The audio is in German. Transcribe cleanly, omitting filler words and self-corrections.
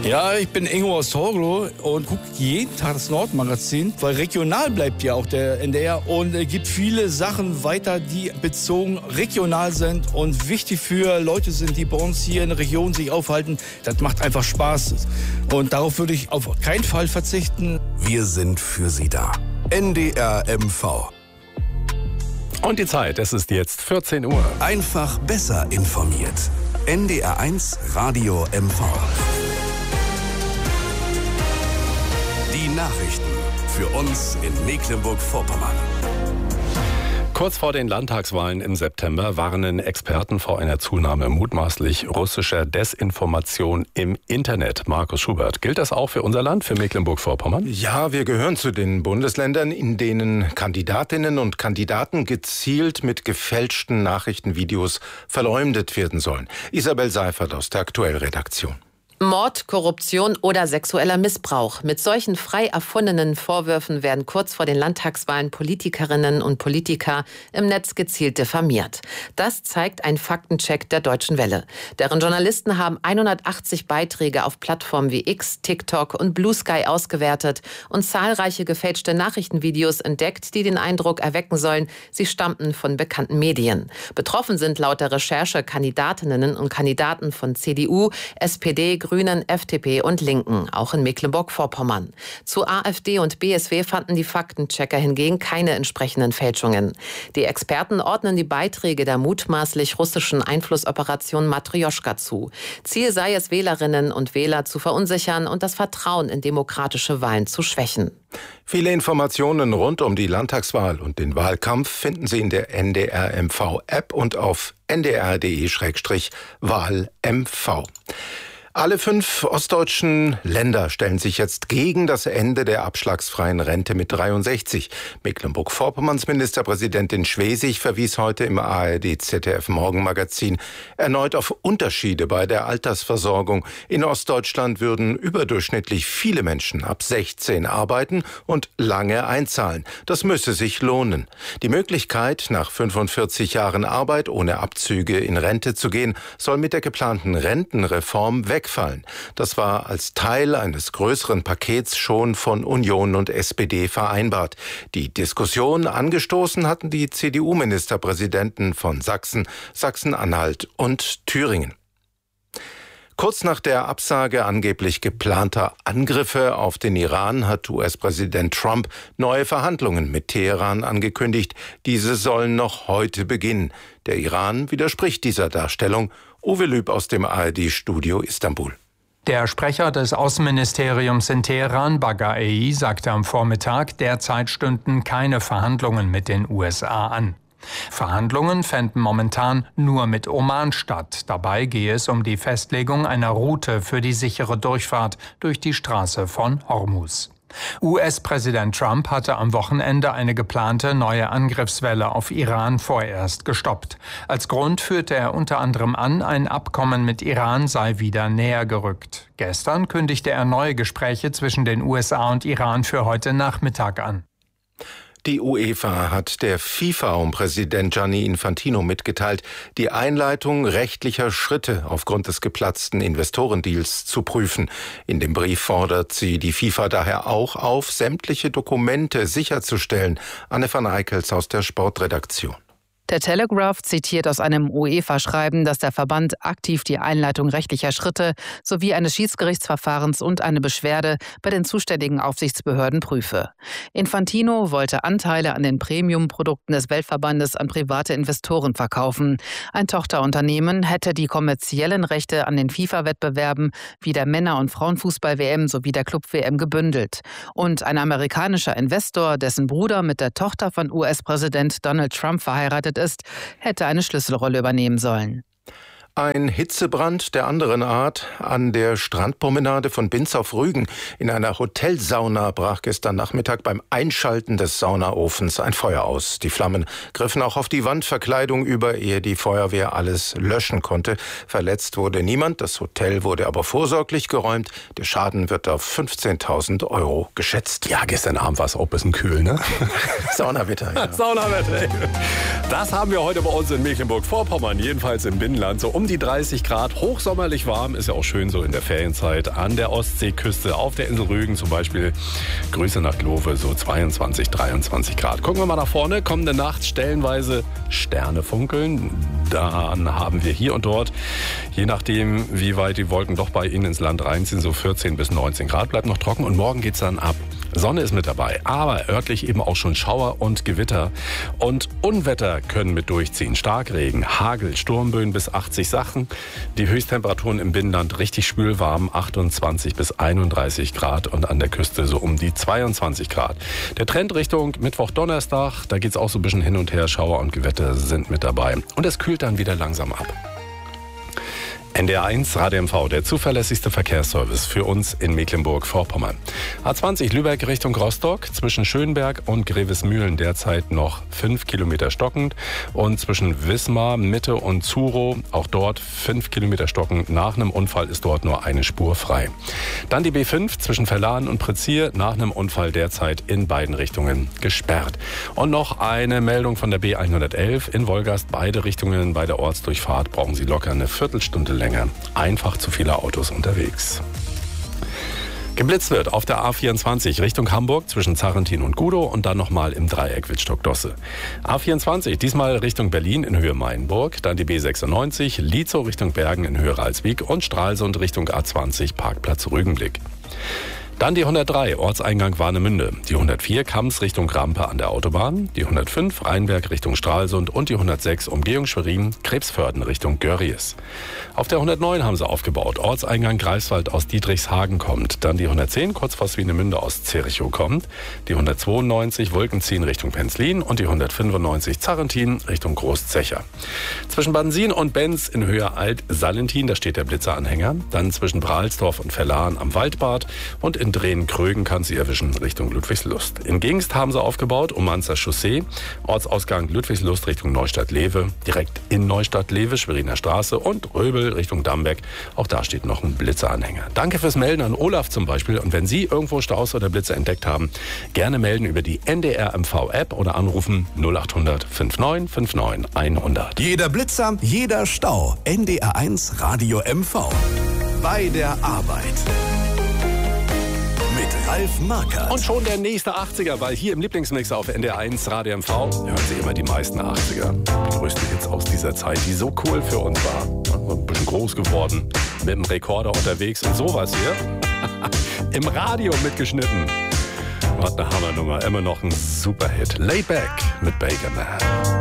Ja, ich bin Ingo aus Torglow und gucke jeden Tag das Nordmagazin, weil regional bleibt ja auch der NDR und gibt viele Sachen weiter, die bezogen regional sind und wichtig für Leute sind, die bei uns hier in der Region sich aufhalten. Das macht einfach Spaß und darauf würde ich auf keinen Fall verzichten. Wir sind für Sie da. NDR MV. Und die Zeit, es ist jetzt 14 Uhr. Einfach besser informiert. NDR 1 Radio MV. Die Nachrichten für uns in Mecklenburg-Vorpommern. Kurz vor den Landtagswahlen im September warnen Experten vor einer Zunahme mutmaßlich russischer Desinformation im Internet. Markus Schubert, gilt das auch für unser Land, für Mecklenburg-Vorpommern? Ja, wir gehören zu den Bundesländern, in denen Kandidatinnen und Kandidaten gezielt mit gefälschten Nachrichtenvideos verleumdet werden sollen. Isabel Seifert aus der Aktuell-Redaktion. Mord, Korruption oder sexueller Missbrauch. Mit solchen frei erfundenen Vorwürfen werden kurz vor den Landtagswahlen Politikerinnen und Politiker im Netz gezielt diffamiert. Das zeigt ein Faktencheck der Deutschen Welle. Deren Journalisten haben 180 Beiträge auf Plattformen wie X, TikTok und Blue Sky ausgewertet und zahlreiche gefälschte Nachrichtenvideos entdeckt, die den Eindruck erwecken sollen, sie stammten von bekannten Medien. Betroffen sind laut der Recherche Kandidatinnen und Kandidaten von CDU, SPD, Grünen, FDP und Linken, auch in Mecklenburg-Vorpommern. Zu AfD und BSW fanden die Faktenchecker hingegen keine entsprechenden Fälschungen. Die Experten ordnen die Beiträge der mutmaßlich russischen Einflussoperation Matrjoschka zu. Ziel sei es, Wählerinnen und Wähler zu verunsichern und das Vertrauen in demokratische Wahlen zu schwächen. Viele Informationen rund um die Landtagswahl und den Wahlkampf finden Sie in der NDR MV-App und auf ndr.de/wahlmv. Alle 5 ostdeutschen Länder stellen sich jetzt gegen das Ende der abschlagsfreien Rente mit 63. Mecklenburg-Vorpommerns Ministerpräsidentin Schwesig verwies heute im ARD-ZDF-Morgenmagazin erneut auf Unterschiede bei der Altersversorgung. In Ostdeutschland würden überdurchschnittlich viele Menschen ab 16 arbeiten und lange einzahlen. Das müsse sich lohnen. Die Möglichkeit, nach 45 Jahren Arbeit ohne Abzüge in Rente zu gehen, soll mit der geplanten Rentenreform wegfallen. Das war als Teil eines größeren Pakets schon von Union und SPD vereinbart. Die Diskussion angestoßen hatten die CDU-Ministerpräsidenten von Sachsen, Sachsen-Anhalt und Thüringen. Kurz nach der Absage angeblich geplanter Angriffe auf den Iran hat US-Präsident Trump neue Verhandlungen mit Teheran angekündigt. Diese sollen noch heute beginnen. Der Iran widerspricht dieser Darstellung. Uwe Lüb aus dem ARD-Studio Istanbul. Der Sprecher des Außenministeriums in Teheran, Baghai, sagte am Vormittag, derzeit stünden keine Verhandlungen mit den USA an. Verhandlungen fänden momentan nur mit Oman statt. Dabei gehe es um die Festlegung einer Route für die sichere Durchfahrt durch die Straße von Hormuz. US-Präsident Trump hatte am Wochenende eine geplante neue Angriffswelle auf Iran vorerst gestoppt. Als Grund führte er unter anderem an, ein Abkommen mit Iran sei wieder näher gerückt. Gestern kündigte er neue Gespräche zwischen den USA und Iran für heute Nachmittag an. Die UEFA hat der FIFA-Präsident Gianni Infantino mitgeteilt, die Einleitung rechtlicher Schritte aufgrund des geplatzten Investorendeals zu prüfen. In dem Brief fordert sie die FIFA daher auch auf, sämtliche Dokumente sicherzustellen. Anne van Eickels aus der Sportredaktion. Der Telegraph zitiert aus einem UEFA-Schreiben, dass der Verband aktiv die Einleitung rechtlicher Schritte sowie eines Schiedsgerichtsverfahrens und eine Beschwerde bei den zuständigen Aufsichtsbehörden prüfe. Infantino wollte Anteile an den Premium-Produkten des Weltverbandes an private Investoren verkaufen. Ein Tochterunternehmen hätte die kommerziellen Rechte an den FIFA-Wettbewerben wie der Männer- und Frauenfußball-WM sowie der Club-WM gebündelt. Und ein amerikanischer Investor, dessen Bruder mit der Tochter von US-Präsident Donald Trump verheiratet ist, hätte eine Schlüsselrolle übernehmen sollen. Ein Hitzebrand der anderen Art an der Strandpromenade von Binz auf Rügen. In einer Hotelsauna brach gestern Nachmittag beim Einschalten des Saunaofens ein Feuer aus. Die Flammen griffen auch auf die Wandverkleidung über, ehe die Feuerwehr alles löschen konnte. Verletzt wurde niemand, das Hotel wurde aber vorsorglich geräumt. Der Schaden wird auf 15.000 € geschätzt. Ja, gestern Abend war es auch ein bisschen kühl, ne? Saunawetter, ja. Saunawetter. Das haben wir heute bei uns in Mecklenburg-Vorpommern, jedenfalls im Binnenland, so um die 30 Grad, hochsommerlich warm, ist ja auch schön so in der Ferienzeit an der Ostseeküste, auf der Insel Rügen zum Beispiel. Grüße nach Glove, so 22, 23 Grad. Gucken wir mal nach vorne, kommende Nacht stellenweise Sterne funkeln. Dann haben wir hier und dort, je nachdem wie weit die Wolken doch bei Ihnen ins Land reinziehen, so 14 bis 19 Grad, bleibt noch trocken und morgen geht's dann ab. Sonne ist mit dabei, aber örtlich eben auch schon Schauer und Gewitter. Und Unwetter können mit durchziehen. Starkregen, Hagel, Sturmböen bis 80 Sachen. Die Höchsttemperaturen im Binnenland richtig spülwarm, 28 bis 31 Grad und an der Küste so um die 22 Grad. Der Trend Richtung Mittwoch, Donnerstag, da geht's auch so ein bisschen hin und her. Schauer und Gewitter sind mit dabei. Und es kühlt dann wieder langsam ab. NDR 1 Radio MV, der zuverlässigste Verkehrsservice für uns in Mecklenburg-Vorpommern. A20 Lübeck Richtung Rostock, zwischen Schönberg und Grevesmühlen derzeit noch 5 Kilometer stockend und zwischen Wismar, Mitte und Zuro, auch dort 5 Kilometer stockend. Nach einem Unfall ist dort nur eine Spur frei. Dann die B5 zwischen Verlahen und Prezier, nach einem Unfall derzeit in beiden Richtungen gesperrt. Und noch eine Meldung von der B111 in Wolgast, beide Richtungen bei der Ortsdurchfahrt brauchen Sie locker eine Viertelstunde länger. Einfach zu viele Autos unterwegs. Geblitzt wird auf der A24 Richtung Hamburg zwischen Zarrentin und Gudow und dann nochmal im Dreieck Wittstock-Dosse. A24 diesmal Richtung Berlin in Höhe Mainburg, dann die B96 Lietzow Richtung Bergen in Höhe Ralswiek und Stralsund Richtung A20 Parkplatz Rügenblick. Dann die 103, Ortseingang Warnemünde, die 104 Kams Richtung Rampe an der Autobahn, die 105 Rheinberg Richtung Stralsund und die 106 Umgehung Schwerin, Krebsvörden Richtung Görries. Auf der 109 haben sie aufgebaut, Ortseingang Greifswald aus Dietrichshagen kommt, dann die 110 kurz vor Swinemünde aus Zerichow kommt, die 192 Wolkenziehen Richtung Penzlin und die 195 Zarrentin Richtung Großzecher. Zwischen Bansin und Benz in Höhe Alt-Salentin, da steht der Blitzeranhänger, dann zwischen Brahlsdorf und Verlahen am Waldbad und in Drehen-Krögen kann sie erwischen Richtung Ludwigslust. In Gingst haben sie aufgebaut, Umanzer Chaussee, Ortsausgang Ludwigslust Richtung Neustadt-Lewe, direkt in Neustadt-Lewe, Schweriner Straße und Röbel Richtung Dambeck. Auch da steht noch ein Blitzeranhänger. Danke fürs Melden an Olaf zum Beispiel. Und wenn Sie irgendwo Staus oder Blitze entdeckt haben, gerne melden über die NDR MV-App oder anrufen 0800 59 59 100. Jeder Blitzer, jeder Stau. NDR 1 Radio MV. Bei der Arbeit. Mit Ralf Markert. Und schon der nächste 80er, weil hier im Lieblingsmixer auf NDR 1 Radio MV hören Sie immer die meisten 80er. Die größten Hits aus dieser Zeit, die so cool für uns war. Ein bisschen groß geworden, mit dem Rekorder unterwegs und sowas hier. Im Radio mitgeschnitten. Was eine Hammernummer, immer noch ein Superhit. Laid Back mit Baker Man.